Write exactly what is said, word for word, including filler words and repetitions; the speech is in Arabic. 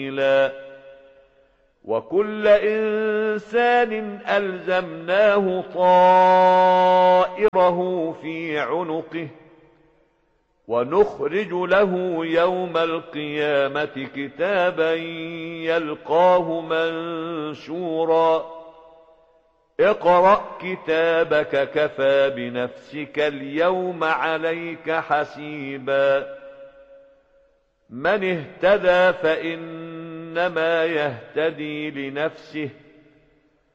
وكل إنسان ألزمناه طائره في عنقه ونخرج له يوم القيامة كتابا يلقاه منشورا اقرأ كتابك كفى بنفسك اليوم عليك حسيبا من اهتدى فإنما يهتدي لنفسه